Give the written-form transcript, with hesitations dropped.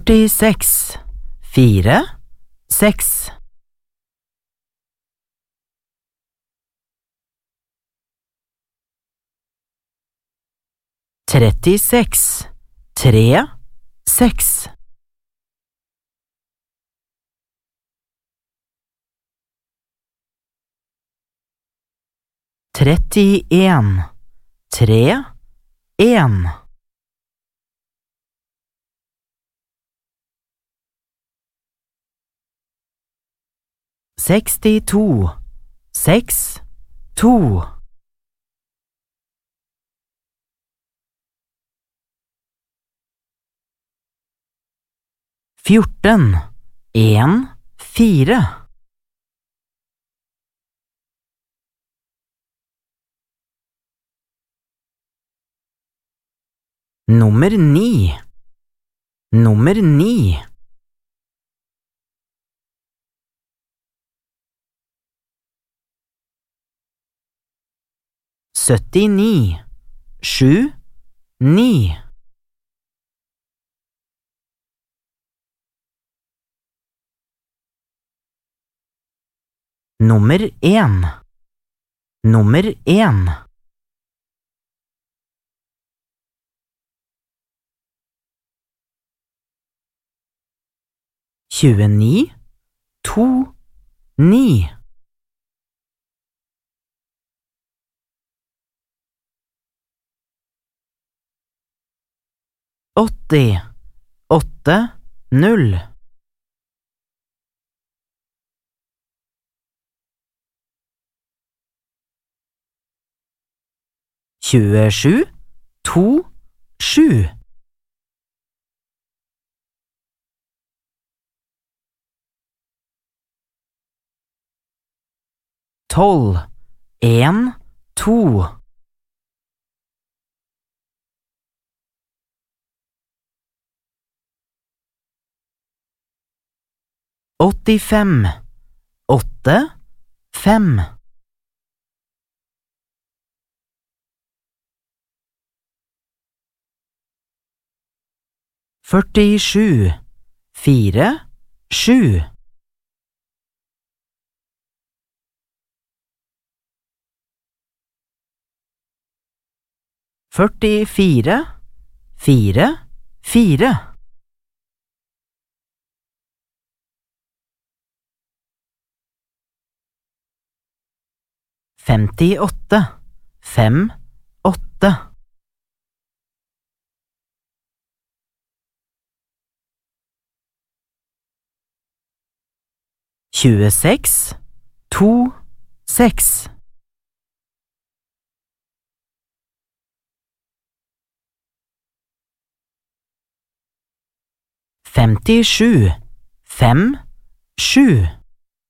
46, 4, 6. 36, 3, 6. 31, 3, 1. 62, 6, 2. 14, 1, 4. 9, 9. 79, 7, 9. 1, 1. 29, 2, 9. 80, 8, 0. 27, 2, 7. 12, 1, 2. 85, 8, 5. 47, 4, 7. 44, 4, 4. 58, 5, 8. 26, 2, 6. 57, 5, 7.